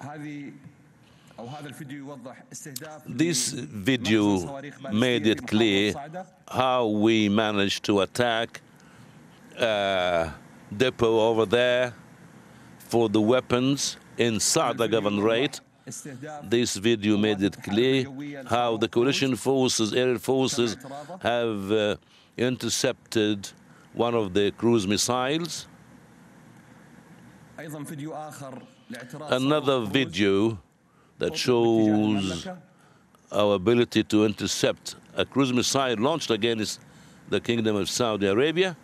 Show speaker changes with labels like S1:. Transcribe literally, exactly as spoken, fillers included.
S1: This video made it clear how we managed to attack a depot over there for the weapons in Saada Governorate. This video made it clear how the coalition forces, air forces, have uh, intercepted one of the cruise missiles. Another video that shows our ability to intercept a cruise missile launched against the Kingdom of Saudi Arabia.